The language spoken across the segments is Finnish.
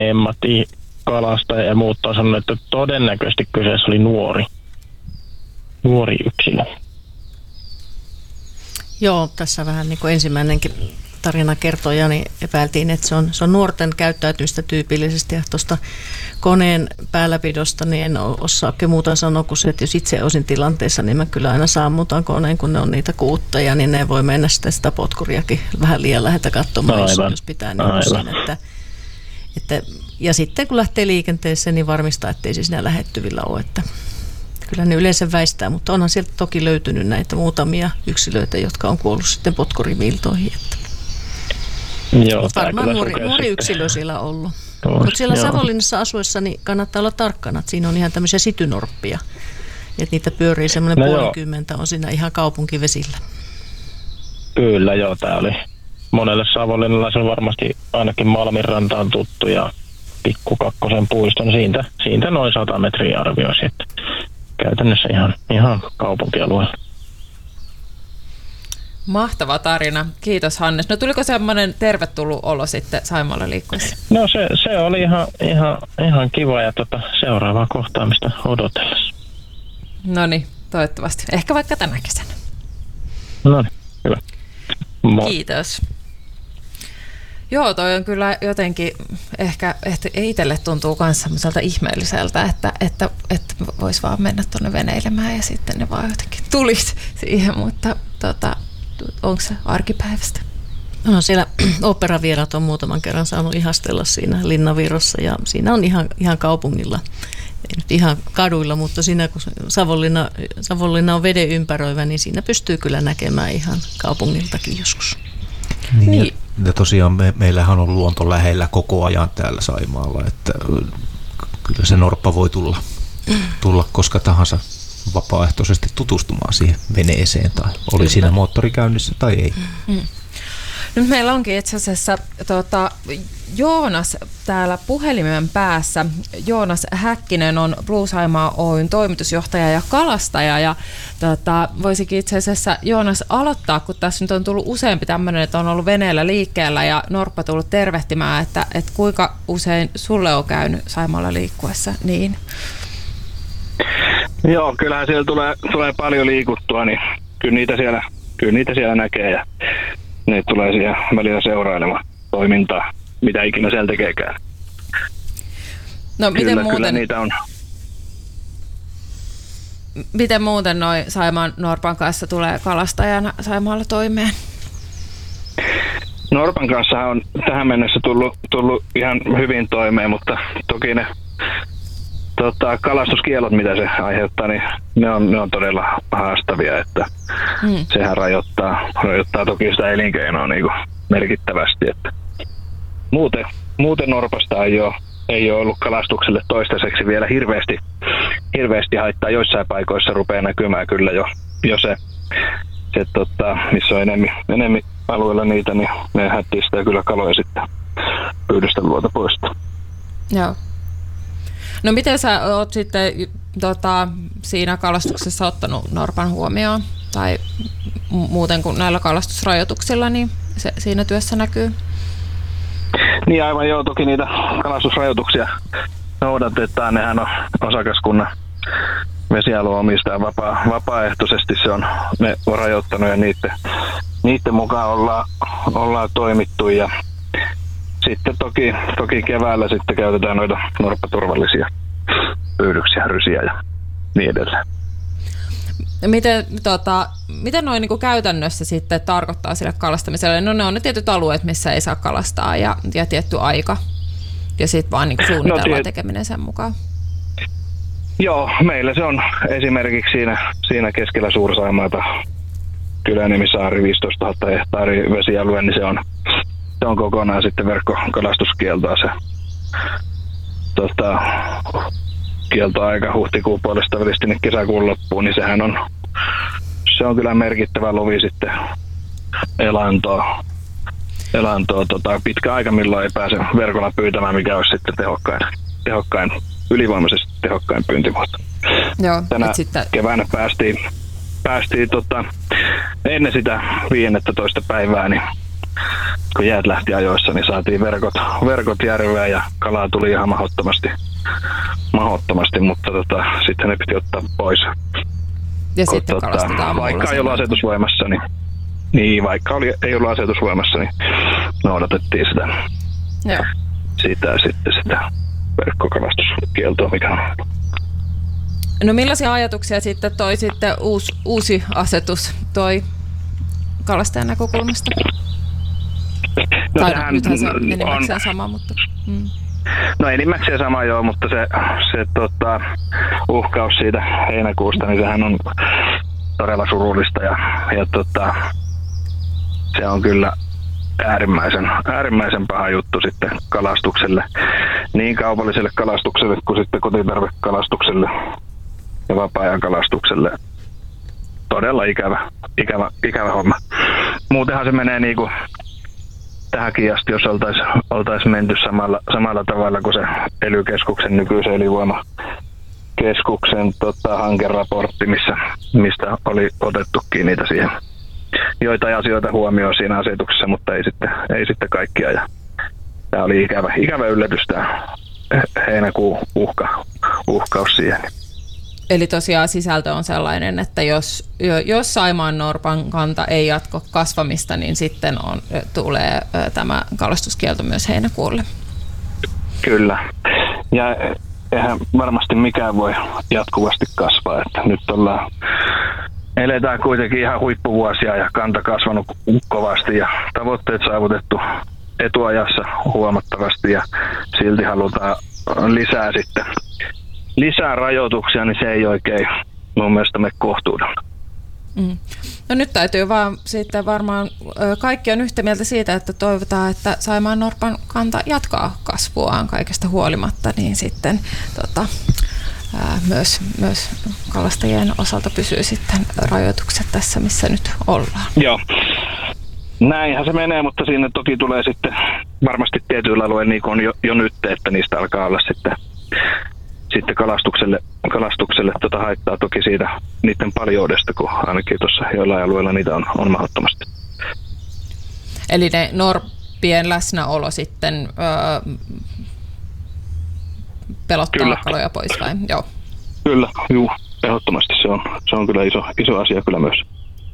ammattikalastaja ja muut on sanonut, että todennäköisesti kyseessä oli nuori yksilö. Joo, tässä vähän niin kuin ensimmäinenkin tarina kertoja, niin epäiltiin, että se on nuorten käyttäytymistä tyypillisesti. Ja tuosta koneen päälläpidosta niin en osaa oikein muuta sanoa kuin se, että jos itse olisin tilanteessa, niin mä kyllä aina sammutan koneen, kun ne on niitä kuutteja, niin ne voi mennä sitä potkuriakin vähän liian läheltä katsomaan, jos pitää niin siinä. Ja sitten kun lähtee liikenteeseen, niin varmistaa, ettei siis siinä lähettyvillä ole. Että kyllä ne yleensä väistää, mutta onhan sieltä toki löytynyt näitä muutamia yksilöitä, jotka on kuollut sitten potkurimiltoihin. Joo, varmaan nuori yksilö siellä on ollut. Mutta siellä Savonlinnassa asuessa niin kannattaa olla tarkkana, että siinä on ihan tämmöisiä sitynorppia. Että niitä pyörii semmoinen 50 on siinä ihan kaupunkivesillä. Kyllä joo, tämä oli monelle savonlinnalaiselle varmasti ainakin Malminranta on tuttu ja Pikku Kakkosen puiston siitä noin 100 metriä arvioisi, että käytännössä ihan kaupunkialueella. Mahtava tarina. Kiitos Hannes. No tuliko semmoinen tervetullut olo sitten Saimaalla liikkuessa? No se oli ihan kiva ja seuraavaa kohtaamista odotellessa. No niin, toivottavasti. Ehkä vaikka tänä kesänä. No niin, hyvä. Moi. Kiitos. Joo, toi on kyllä jotenkin ehkä itselle tuntuu myös semmoiselta ihmeelliseltä, että voisi vaan mennä tuonne veneilemään ja sitten ne vaan jotenkin tulisi siihen, mutta onko se arkipäivästä? No siellä oopperavieraat on muutaman kerran saanut ihastella siinä Linnavirrossa ja siinä on ihan kaupungilla. Ei nyt ihan kaduilla, mutta siinä kun Savonlinna on veden ympäröivä, niin siinä pystyy kyllä näkemään ihan kaupungiltakin joskus. Niin. Ja tosiaan meillähän on luonto lähellä koko ajan täällä Saimaalla, että kyllä se norppa voi tulla koska tahansa vapaaehtoisesti tutustumaan siihen veneeseen tai oli siinä moottorikäynnissä tai ei. Nyt meillä onkin itse asiassa Joonas täällä puhelimen päässä. Joonas Häkkinen on Blue Saimaa Oyn toimitusjohtaja ja kalastaja. Ja voisikin itse asiassa Joonas aloittaa, kun tässä nyt on tullut useampi tämmöinen, että on ollut veneellä liikkeellä ja norppa tullut tervehtimään, että kuinka usein sulle on käynyt Saimaalla liikkuessa niin? Joo, kyllähän siellä tulee paljon liikuttua, niin kyllä niitä siellä näkee ja ne tulee siihen välillä seurailemaan toimintaa, mitä ikinä siellä tekeekään. No miten kyllä niitä on. Miten muuten noi Saimaan norpan kanssa tulee kalastajana Saimaalla toimeen? Norpan kanssa on tähän mennessä tullut ihan hyvin toimeen, mutta toki ne kalastuskielot, mitä se aiheuttaa, niin ne on todella haastavia, että sehän rajoittaa toki sitä elinkeinoa niin kuin merkittävästi. Että muuten norpasta ei ole ollut kalastukselle toistaiseksi vielä hirveästi haittaa. Joissain paikoissa rupeaa näkymään kyllä jo se missä on enemmän alueella niitä, niin ne hättistää kyllä kaloja sitten pyydystä luota poistaa. Joo. No miten sä oot sitten siinä kalastuksessa ottanut norpan huomioon tai muuten kuin näillä kalastusrajoituksilla, niin se siinä työssä näkyy? Niin aivan joo, toki niitä kalastusrajoituksia noudatetaan. Nehän on osakaskunnan vesialueomistajan vapaaehtoisesti ne on rajoittanut ja niiden mukaan ollaan toimittu ja sitten toki keväällä sitten käytetään noita norppaturvallisia pyydyksiä, rysiä ja niin edelleen. Miten noin niin käytännössä sitten tarkoittaa sille kalastamiselle? No ne on ne tietyt alueet, missä ei saa kalastaa ja tietty aika ja sitten vaan niin suunnitellaan tekeminen sen mukaan. Joo, meillä se on esimerkiksi siinä keskellä Suur-Saimaata Kylänimisaari 15 000 hehtaaria vesialue, niin se on kokonaan sitten verkkokalastuskieltoa se kieltoaika huhtikuun puolesta välistä sinne kesäkuun loppuun, niin se on kyllä merkittävä luvi sitten elantoa pitkä aika, milloin ei pääse verkolla pyytämään, mikä olisi sitten ylivoimaisesti tehokkain pyyntimuoto. Joo, tänä keväänä päästiin ennen sitä 15. päivää, niin kun jäät lähti ajoissa, niin saatiin verkot järveen ja kalaa tuli ihan mahdottomasti, mutta sitten ne piti ottaa pois. Ja sitten kalastetaan vaikka ei ollut asetus voimassa, niin vaikka ei ollut asetus voimassa, niin noudatettiin sitä verkkokalastuskieltoa, mikä on. No millaisia ajatuksia sitten toi sitten uusi asetus toi kalastajan näkökulmasta? No nythän se on enimmäkseen sama, mutta... No enimmäkseen sama joo, mutta se uhkaus siitä heinäkuusta, niin sehän on todella surullista ja se on kyllä äärimmäisen paha juttu sitten kalastukselle, niin kaupalliselle kalastukselle kuin sitten kotitarvekalastukselle ja vapaa-ajan kalastukselle. Todella ikävä homma. Muutenhan se menee niinku tähänkin asti, jos oltaisiin menty samalla tavalla kuin se ELY-keskuksen nykyisen elinvoimakeskuksen hankeraportti, mistä oli otettukin niitä siihen joitain asioita huomioon siinä asetuksessa, mutta ei sitten kaikkia. Ja tämä oli ikävä yllätys tämä heinäkuun uhkaus siihen. Eli tosiaan sisältö on sellainen, että jos saimaannorpan kanta ei jatko kasvamista, niin sitten tulee tämä kalastuskielto myös heinäkuulle. Kyllä. Ja eihän varmasti mikään voi jatkuvasti kasvaa. Että nyt eletään kuitenkin ihan huippuvuosia ja kanta kasvanut kovasti ja tavoitteet saavutettu etuajassa huomattavasti ja silti halutaan lisää rajoituksia, niin se ei oikein mun mielestä mene kohtuudella. No nyt täytyy vaan sitten varmaan, kaikki on yhtä mieltä siitä, että toivotaan, että saimaannorpan kanta jatkaa kasvuaan kaikesta huolimatta, niin sitten myös kalastajien osalta pysyy sitten rajoitukset tässä, missä nyt ollaan. Joo. Näinhän se menee, mutta siinä toki tulee sitten varmasti tietyillä alueilla, niin kuin on jo nyt, että niistä alkaa olla sitten kalastukselle haittaa toki siitä niiden paljoudesta, kun ainakin tuossa joillain alueilla niitä on mahdottomasti. Eli ne norppien läsnäolo sitten pelottaa kaloja pois vai? Joo. Kyllä, juu, ehdottomasti se on kyllä iso asia kyllä myös.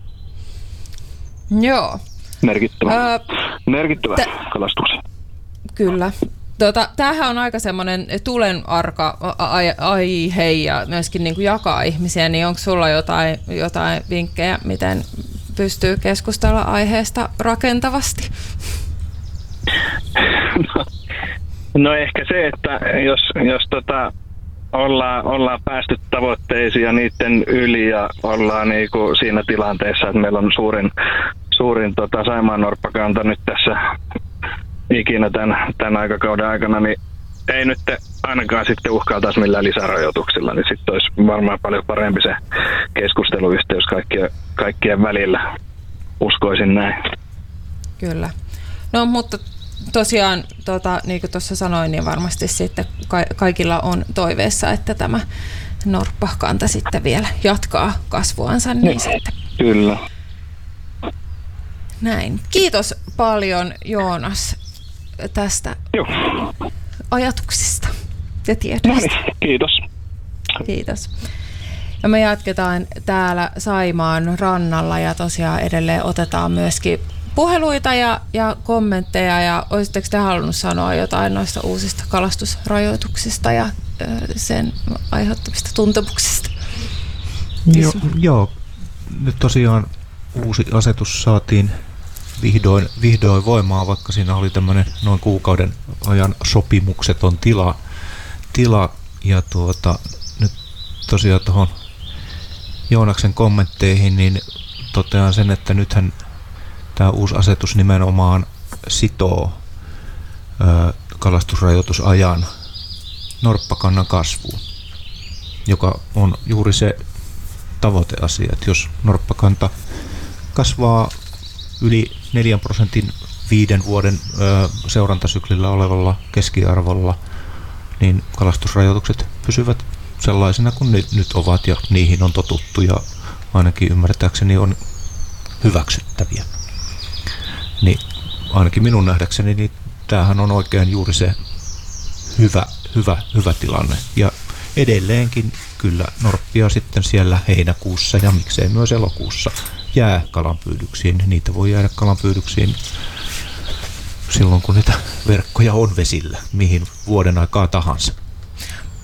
Joo. Merkittävä kalastuksen. Kyllä. Tämähän on aika semmoinen tulenarka aihe ja myöskin niin kuin jakaa ihmisiä, niin onko sulla jotain vinkkejä, miten pystyy keskustella aiheesta rakentavasti? No ehkä se, että jos ollaan päästy tavoitteisiin ja niiden yli ja ollaan niinku siinä tilanteessa, että meillä on suurin saimaannorppakanta nyt tässä ikinä tämän aikakauden aikana, niin ei nyt ainakaan sitten uhkailtaisi millään lisärajoituksilla, niin sitten olisi varmaan paljon parempi se keskusteluyhteys kaikkien välillä, uskoisin näin. Kyllä. No mutta tosiaan, niin kuin tuossa sanoin, niin varmasti sitten kaikilla on toiveessa, että tämä norppakanta sitten vielä jatkaa kasvuansa. Niin sitten. Kyllä. Näin. Kiitos paljon, Joonas, tästä ajatuksista ja tiedoista. Kiitos. Kiitos. Ja me jatketaan täällä Saimaan rannalla ja tosiaan edelleen otetaan myöskin puheluita ja kommentteja. Ja olisitteko te halunnut sanoa jotain noista uusista kalastusrajoituksista ja sen aiheuttamista tuntemuksista? Joo. Nyt tosiaan uusi asetus saatiin vihdoin voimaan, vaikka siinä oli tämmöinen noin kuukauden ajan sopimukseton tila ja nyt tosiaan tuohon Joonaksen kommentteihin niin totean sen, että nythän tämä uusi asetus nimenomaan sitoo kalastusrajoitusajan norppakannan kasvuun, joka on juuri se tavoiteasia, että jos norppakanta kasvaa yli 4% 5 vuoden seurantasyklillä olevalla keskiarvolla, niin kalastusrajoitukset pysyvät sellaisina kuin nyt ovat ja niihin on totuttu ja ainakin ymmärtääkseni on hyväksyttäviä. Niin ainakin minun nähdäkseni, niin tämähän on oikein juuri se hyvä tilanne. Ja edelleenkin kyllä norppia sitten siellä heinäkuussa ja miksei myös elokuussa jää kalanpyydyksiin. Niitä voi jäädä kalanpyydyksiin silloin, kun niitä verkkoja on vesillä, mihin vuoden aikaa tahansa.